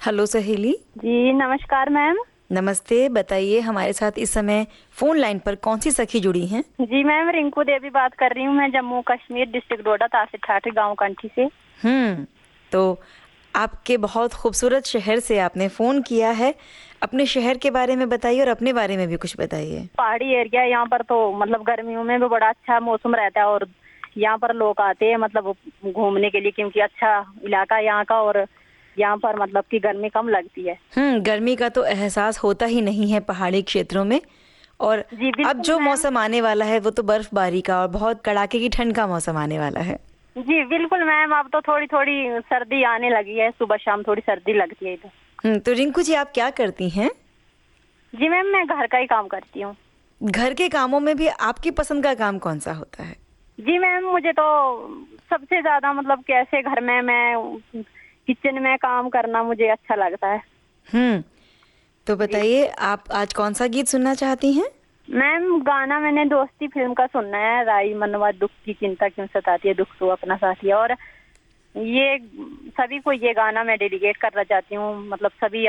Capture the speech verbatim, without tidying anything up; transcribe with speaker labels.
Speaker 1: Hello सहेली।
Speaker 2: जी नमस्कार ma'am.
Speaker 1: नमस्ते, बताइए हमारे साथ इस समय फोन लाइन पर कौन सी सखी जुड़ी हैं?
Speaker 2: जी मैम, रिंकू देवी बात कर रही हूँ। मैं जम्मू कश्मीर डिस्ट्रिक्ट डोडा तहसील ठाठरी गांव कंठी से।
Speaker 1: हम्म तो आपके बहुत खूबसूरत शहर से आपने फ़ोन किया है। अपने शहर के बारे में बताइए और अपने बारे में भी कुछ बताइए।
Speaker 2: पहाड़ी एरिया है यहाँ पर, तो मतलब गर्मियों में भी बड़ा अच्छा मौसम रहता है और यहाँ पर लोग आते हैं मतलब घूमने के लिए, क्योंकि अच्छा इलाका है यहाँ का और यहाँ पर मतलब की गर्मी कम लगती है।
Speaker 1: हम्म गर्मी का तो एहसास होता ही नहीं है पहाड़ी क्षेत्रों में। और
Speaker 2: जी
Speaker 1: अब
Speaker 2: बिल्कुल
Speaker 1: जो
Speaker 2: मैम।
Speaker 1: मौसम आने वाला है वो तो बर्फबारी का और बहुत कड़ाके की ठंड का मौसम आने वाला है।
Speaker 2: जी बिल्कुल मैम, अब तो थोड़ी थोड़ी सर्दी आने लगी है, सुबह शाम थोड़ी सर्दी लगती है इधर।
Speaker 1: हम्म तो रिंकू जी, आप क्या करती हैं?
Speaker 2: जी मैम, मैं घर का ही काम करती हूँ।
Speaker 1: घर के कामों में भी आपकी पसंद का काम कौन सा होता है?
Speaker 2: जी मैम, मुझे तो सबसे ज्यादा मतलब कैसे घर में मैं किचन में काम करना मुझे अच्छा लगता है।
Speaker 1: हम्म तो
Speaker 2: जी
Speaker 1: बताइए, आप आज कौन सा गीत सुनना चाहती हैं?
Speaker 2: मैम, गाना मैंने दोस्ती फिल्म का सुनना है। राई मनवा दुख की चिंता क्यों सताती है, दुख तो अपना साथी है। और ये सभी को ये गाना मैं डेडिकेट करना चाहती हूँ, मतलब सभी